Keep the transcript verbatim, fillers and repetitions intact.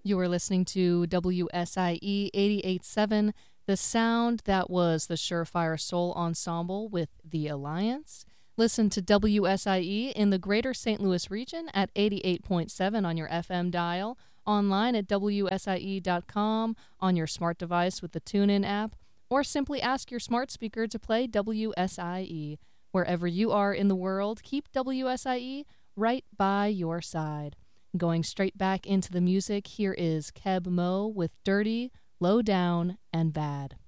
You are listening to W S I E eighty-eight point seven, the sound that was the Surefire Soul Ensemble with The Alliance. Listen to W S I E in the greater Saint Louis region at eighty-eight point seven on your F M dial, online at W S I E dot com, on your smart device with the TuneIn app, or simply ask your smart speaker to play W S I E. Wherever you are in the world, keep W S I E right by your side. Going straight back into the music, here is Keb Mo with Dirty, Low Down, and Bad.